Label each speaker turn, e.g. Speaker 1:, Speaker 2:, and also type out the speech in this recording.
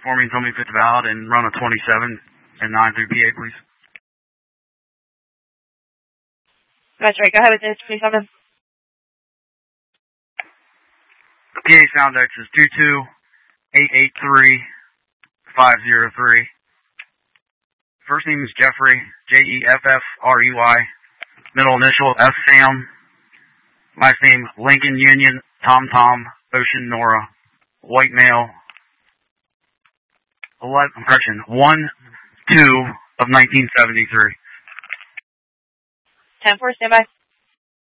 Speaker 1: for me and tell me if it's valid, and run a 27 and 9 through PA, please.
Speaker 2: That's right. Go ahead with this, 27.
Speaker 1: PA sound X is 22883-503. First name is Jeffrey, Jeffrey. Middle initial S Sam. Last name Lincoln Union, Tom Tom, Ocean Nora. White male. 1/2 of 1973.
Speaker 2: 10-4, stand by.